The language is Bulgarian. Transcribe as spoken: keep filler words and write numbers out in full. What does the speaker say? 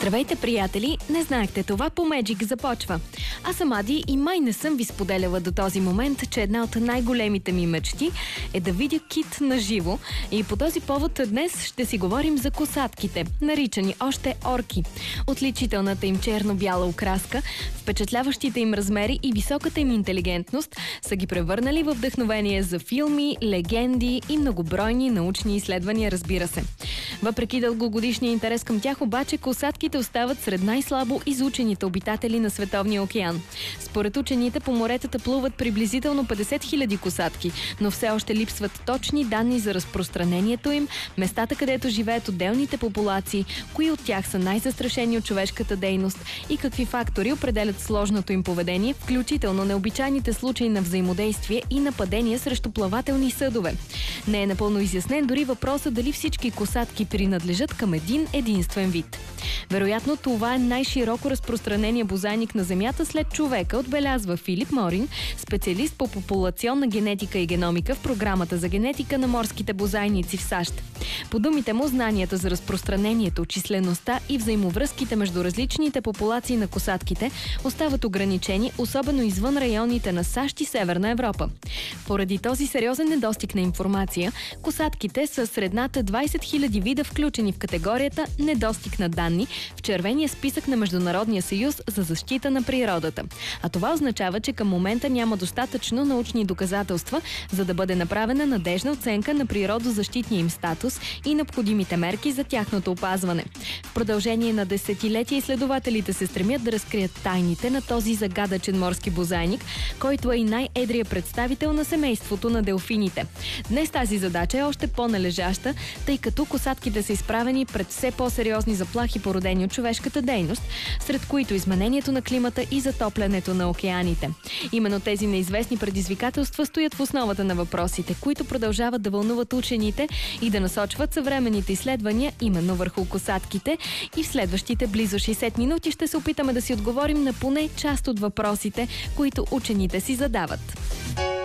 Здравейте, приятели! Не знаехте това, по Magic започва. Аз съм Ади и май не съм ви споделяла до този момент, че една от най-големите ми мечти е да видя кит на живо. И по този повод днес ще си говорим за косатките, наричани още орки. Отличителната им черно-бяла окраска, впечатляващите им размери и високата им интелигентност са ги превърнали във вдъхновение за филми, легенди и многобройни научни изследвания, разбира се. Въпреки дългогодишния интерес към тях, обаче косатките остават сред най-слабо изучените обитатели на Световния океан. Според учените по моретата плуват приблизително петдесет хиляди косатки, но все още липсват точни данни за разпространението им, местата, където живеят отделните популации, кои от тях са най-застрашени от човешката дейност и какви фактори определят сложното им поведение, включително необичайните случаи на взаимодействие и нападения срещу плавателни съдове. Не е напълно изяснен дори въпроса дали всички косатки принадлежат към един единствен вид. Вероятно, това е най-широко разпространение бозайник на Земята след човека, отбелязва Филип Морин, специалист по популационна генетика и геномика в програмата за генетика на морските бозайници в САЩ. По думите му, знанията за разпространението, числеността и взаимовръзките между различните популации на косатките остават ограничени, особено извън районите на САЩ и Северна Европа. Поради този сериозен недостиг на информация, косатките са сред над двайсет хиляди вида, включени в категорията недостиг на данни в червения списък на Международния съюз за защита на природата. А това означава, че към момента няма достатъчно научни доказателства, за да бъде направена надежна оценка на природозащитния им статус и необходимите мерки за тяхното опазване. В продължение на десетилетия изследователите се стремят да разкрият тайните на този загадъчен морски бозайник, който е и най-едрият представител на семейството на делфините. Днес тази задача е още по-належаща, тъй като косатките са изправени пред все по-сериозни заплахи, породени от човешката дейност, сред които изменението на климата и затоплянето на океаните. Именно тези неизвестни предизвикателства стоят в основата на въпросите, които продължават да вълнуват учените и да насочват съвременните изследвания именно върху косатките. И в следващите близо шейсет минути ще се опитаме да си отговорим на поне част от въпросите, които учените си задават.